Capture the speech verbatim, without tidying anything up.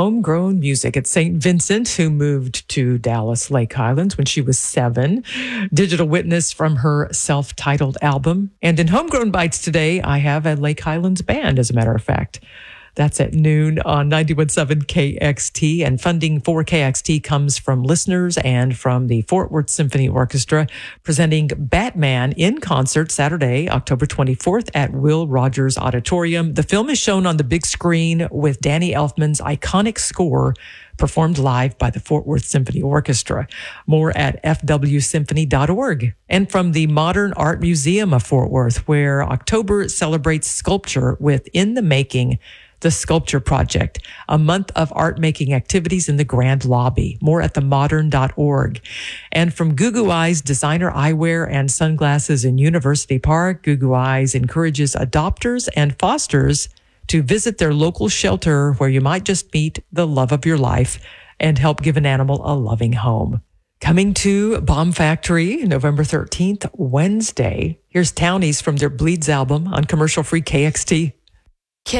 homegrown music at Saint Vincent, who moved to Dallas Lake Highlands when she was seven. Digital Witness from her self-titled album. And in Homegrown Bites today, I have a Lake Highlands band, as a matter of fact. That's at noon on ninety-one point seven K X T. And funding for K X T comes from listeners and from the Fort Worth Symphony Orchestra, presenting Batman in concert Saturday, October twenty-fourth at Will Rogers Auditorium. The film is shown on the big screen with Danny Elfman's iconic score performed live by the Fort Worth Symphony Orchestra. More at f w symphony dot org. And from the Modern Art Museum of Fort Worth, where October celebrates sculpture with In the Making, the Sculpture Project, a month of art-making activities in the Grand Lobby. More at the modern dot org. And from Gugu Eyes Designer Eyewear and Sunglasses in University Park, Gugu Eyes encourages adopters and fosters to visit their local shelter where you might just meet the love of your life and help give an animal a loving home. Coming to Bomb Factory, November thirteenth, Wednesday. Here's Townies from their Bleeds album on commercial-free K X T.